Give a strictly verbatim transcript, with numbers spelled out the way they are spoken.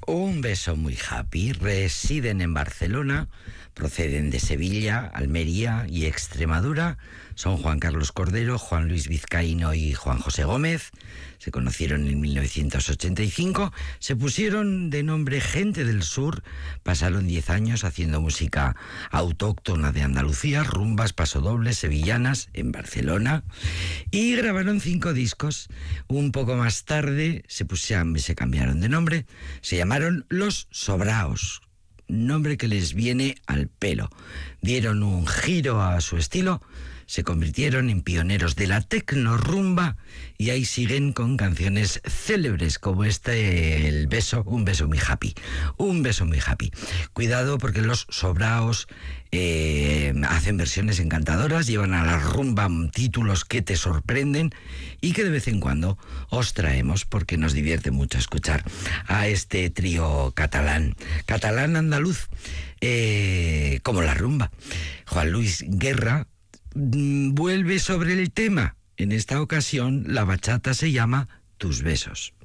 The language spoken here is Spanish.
Un beso muy happy. Residen en Barcelona, proceden de Sevilla, Almería y Extremadura. Son Juan Carlos Cordero, Juan Luis Vizcaíno y Juan José Gómez. Se conocieron en mil novecientos ochenta y cinco. Se pusieron de nombre Gente del Sur. Pasaron diez años haciendo música autóctona de Andalucía, rumbas, pasodobles, sevillanas en Barcelona. Y grabaron cinco discos. Un poco más tarde se pusieron, se cambiaron de nombre. Se llamaron Los Sobraos. Nombre que les viene al pelo. Dieron un giro a su estilo, se convirtieron en pioneros de la tecnorumba y ahí siguen con canciones célebres como este, El beso, un beso muy happy. Un beso muy happy. Cuidado porque los Sobraos eh, hacen versiones encantadoras, llevan a la rumba títulos que te sorprenden y que de vez en cuando os traemos porque nos divierte mucho escuchar a este trío catalán, catalán andaluz, eh, como la rumba. Juan Luis Guerra vuelve sobre el tema. En esta ocasión la bachata se llama Tus besos.